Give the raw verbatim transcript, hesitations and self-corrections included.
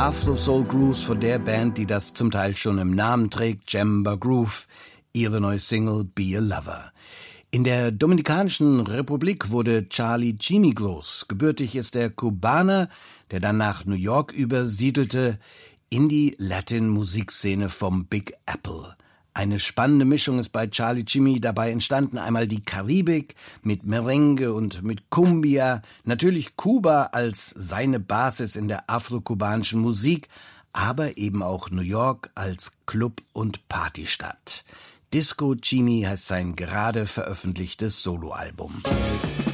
Afro-Soul-Grooves von der Band, die das zum Teil schon im Namen trägt, Djemba Groove, ihre neue Single Be a Lover. In der Dominikanischen Republik wurde Charlie Chimi groß. Gebürtig ist er Kubaner, der dann nach New York übersiedelte, in die Latin-Musikszene vom Big Apple. Eine spannende Mischung ist bei Charlie Chimi dabei entstanden. Einmal die Karibik mit Merengue und mit Cumbia, natürlich Kuba als seine Basis in der afrokubanischen Musik, aber eben auch New York als Club- und Partystadt. Disco Chimi heißt sein gerade veröffentlichtes Soloalbum.